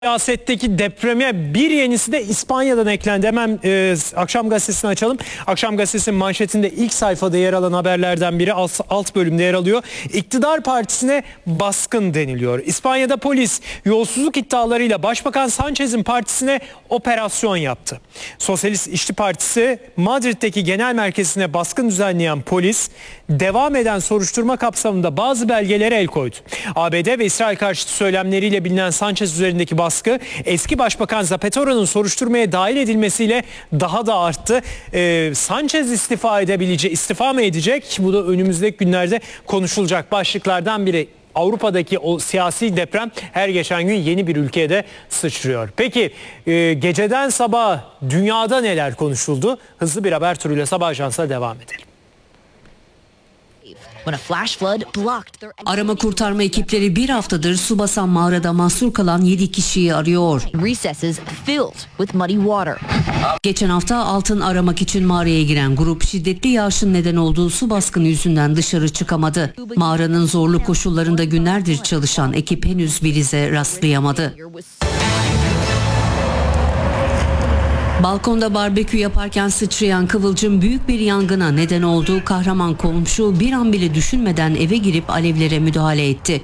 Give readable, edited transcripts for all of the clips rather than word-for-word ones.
Siyasetteki depreme bir yenisi de İspanya'dan eklendi. Hemen Akşam Gazetesi'ni açalım. Akşam Gazetesi'nin manşetinde ilk sayfada yer alan haberlerden biri alt bölümde yer alıyor. İktidar partisine baskın deniliyor. İspanya'da polis yolsuzluk iddialarıyla Başbakan Sanchez'in partisine operasyon yaptı. Sosyalist İşçi Partisi Madrid'deki genel merkezine baskın düzenleyen polis devam eden soruşturma kapsamında bazı belgelere el koydu. ABD ve İsrail karşıtı söylemleriyle bilinen Sanchez üzerindeki baskı eski Başbakan Zapatero'nun soruşturmaya dahil edilmesiyle daha da arttı. Sanchez istifa mı edecek? Bu da önümüzdeki günlerde konuşulacak başlıklardan biri. Avrupa'daki o siyasi deprem her geçen gün yeni bir ülkeye de sıçrıyor. Peki geceden sabaha dünyada neler konuşuldu? Hızlı bir haber turuyla Sabah Ajansı'na devam edelim. Arama kurtarma ekipleri bir haftadır su basan mağarada mahsur kalan 7 kişiyi arıyor. Geçen hafta altın aramak için mağaraya giren grup şiddetli yağışın neden olduğu su baskını yüzünden dışarı çıkamadı. Mağaranın zorlu koşullarında günlerdir çalışan ekip henüz bir ize rastlayamadı. Balkonda barbekü yaparken sıçrayan kıvılcım büyük bir yangına neden oldu. Kahraman komşu bir an bile düşünmeden eve girip alevlere müdahale etti.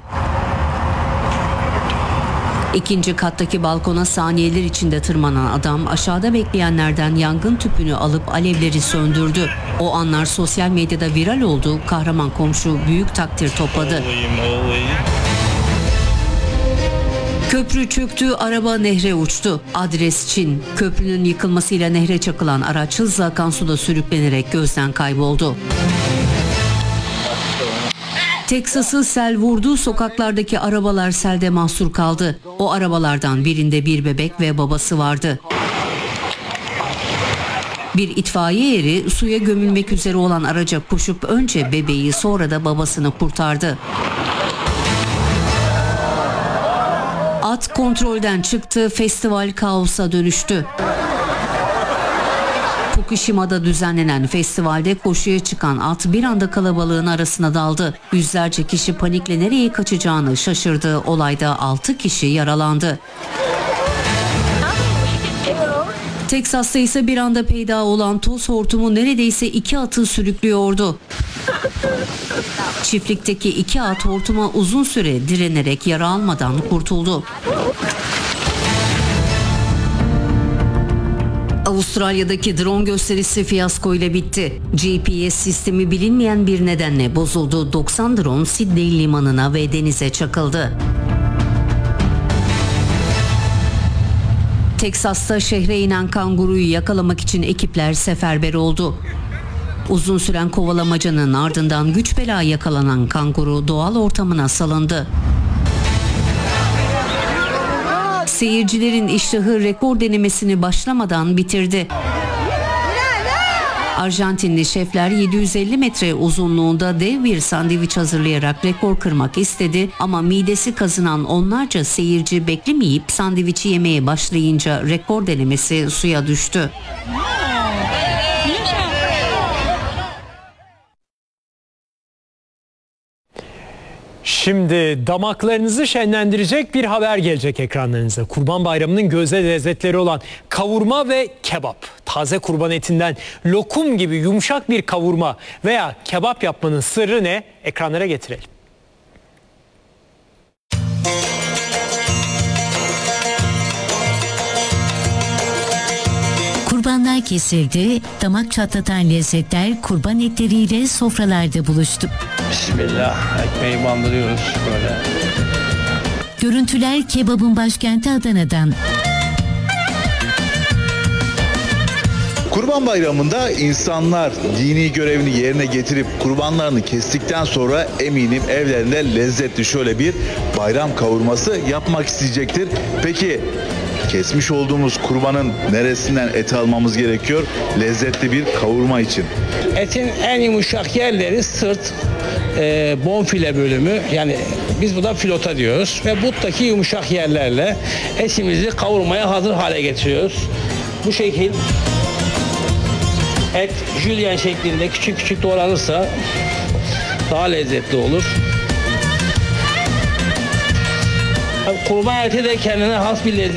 İkinci kattaki balkona saniyeler içinde tırmanan adam aşağıda bekleyenlerden yangın tüpünü alıp alevleri söndürdü. O anlar sosyal medyada viral oldu. Kahraman komşu büyük takdir topladı. Köprü çöktü, araba nehre uçtu. Adres Çin. Köprünün yıkılmasıyla nehre çakılan araç hızla akan suda sürüklenerek gözden kayboldu. Teksas'ı sel vurdu, sokaklardaki arabalar selde mahsur kaldı. O arabalardan birinde bir bebek ve babası vardı. Bir itfaiye eri suya gömülmek üzere olan araca koşup önce bebeği sonra da babasını kurtardı. At kontrolden çıktı, festival kaosa dönüştü. Fukushima'da düzenlenen festivalde koşuya çıkan at bir anda kalabalığın arasına daldı. Yüzlerce kişi panikle nereye kaçacağını şaşırdı. Olayda 6 kişi yaralandı. Teksas'ta ise bir anda peyda olan toz hortumu neredeyse 2 atı sürüklüyordu. Çiftlikteki 2 at hortuma uzun süre direnerek yara almadan kurtuldu. Avustralya'daki drone gösterisi fiyasko ile bitti. GPS sistemi bilinmeyen bir nedenle bozuldu. 90 drone Sydney limanına ve denize çakıldı. Teksas'ta şehre inen kanguruyu yakalamak için ekipler seferber oldu. Uzun süren kovalamacanın ardından güç bela yakalanan kanguru doğal ortamına salındı. Seyircilerin iştahı rekor denemesini başlamadan bitirdi. Arjantinli şefler 750 metre uzunluğunda dev bir sandviç hazırlayarak rekor kırmak istedi ama midesi kazınan onlarca seyirci beklemeyip sandviçi yemeye başlayınca rekor denemesi suya düştü. Şimdi damaklarınızı şenlendirecek bir haber gelecek ekranlarınıza. Kurban Bayramı'nın gözde lezzetleri olan kavurma ve kebap. Taze kurban etinden lokum gibi yumuşak bir kavurma veya kebap yapmanın sırrı ne? Ekranlara getirelim. Kurbanlar kesildi, damak çatlatan lezzetler kurban etleriyle sofralarda buluştu. Bismillah, ekmeği bandırıyoruz böyle. Görüntüler kebabın başkenti Adana'dan. Kurban Bayramı'nda insanlar dini görevini yerine getirip kurbanlarını kestikten sonra eminim evlerinde lezzetli şöyle bir bayram kavurması yapmak isteyecektir. Peki kesmiş olduğumuz kurbanın neresinden eti almamız gerekiyor lezzetli bir kavurma için? Etin en yumuşak yerleri sırt, bonfile bölümü, yani biz buna filota diyoruz ve buttaki yumuşak yerlerle etimizi kavurmaya hazır hale getiriyoruz. Bu şekil et jülyen şeklinde küçük küçük doğranırsa daha lezzetli olur. Kurban eti de kendine has bir lezzet.